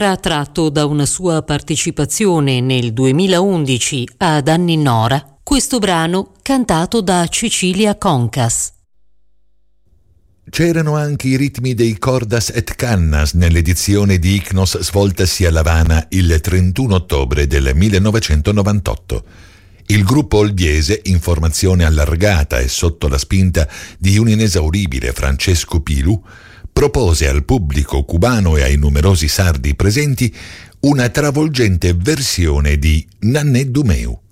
era tratto da una sua partecipazione nel 2011 ad Anninora, questo brano cantato da Cecilia Concas. C'erano anche i ritmi dei Cordas et Cannas nell'edizione di Ichnos svoltasi a L'Avana il 31 ottobre del 1998. Il gruppo olbiese, in formazione allargata e sotto la spinta di un inesauribile Francesco Pilu, propose al pubblico cubano e ai numerosi sardi presenti una travolgente versione di Nanné Dumeu.